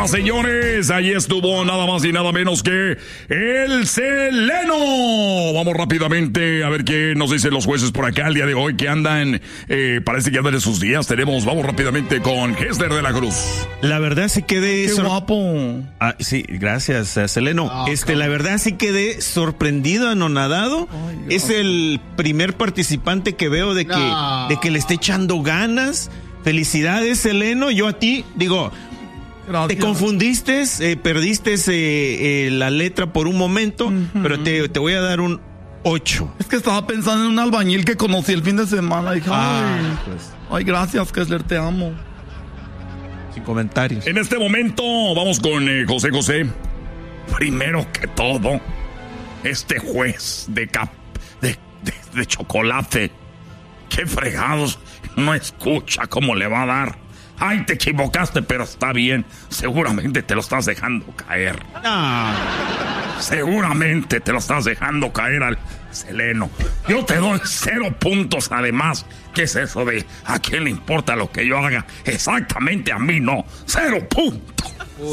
Señoras, señores, ahí estuvo nada más y nada menos que el Seleno. Vamos rápidamente a ver qué nos dicen los jueces por acá el día de hoy, que andan, parece que andan en sus días. Vamos rápidamente con Hester de la Cruz. La verdad sí quedé... ¡Qué guapo! Ah, sí, gracias, Seleno. La verdad sí quedé sorprendido, anonadado. Ay, es el primer participante que veo de que le esté echando ganas. Felicidades, Seleno. Yo a ti, digo... Gracias. Te confundiste, perdiste la letra por un momento, pero te voy a dar un 8. Es que estaba pensando en un albañil que conocí el fin de semana. Dije, ay, gracias, Kessler, te amo. Sin comentarios. En este momento vamos con José. Primero que todo, este juez de chocolate, qué fregados, no escucha cómo le va a dar. Ay, te equivocaste, pero está bien. Seguramente te lo estás dejando caer. Seguramente te lo estás dejando caer al Seleno. Yo te doy 0 puntos además. ¿Qué es eso de a quién le importa lo que yo haga? Exactamente a mí no. 0 puntos.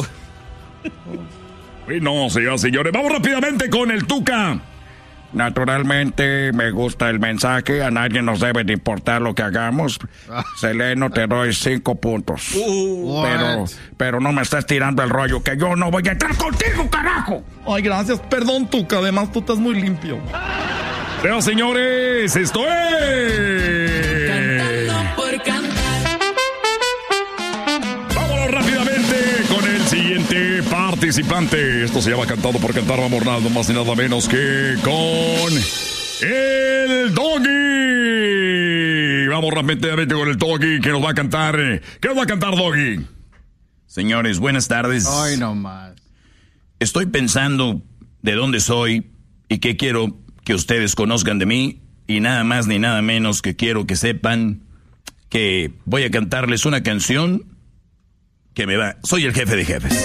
Bueno, señoras y señores, vamos rápidamente con el Tuca. Naturalmente me gusta el mensaje. A nadie nos debe de importar lo que hagamos. Seleno, te doy 5 puntos. Pero no me estás tirando el rollo, que yo no voy a entrar contigo, carajo. Ay, gracias. Perdón, Tuca. Además, tú estás muy limpio. Pero, señores, esto es... Cantando por cantar. Vámonos rápidamente con el siguiente participante. Esto se llama Cantado por Cantar. Vamos nada más y nada menos que con el Doggy. Vamos rápidamente con el Doggy, que nos va a cantar. ¿Qué nos va a cantar, Doggy? Señores, buenas tardes. Ay, no más. Estoy pensando de dónde soy y qué quiero que ustedes conozcan de mí. Y nada más ni nada menos que quiero que sepan que voy a cantarles una canción que me va... Soy el jefe de jefes.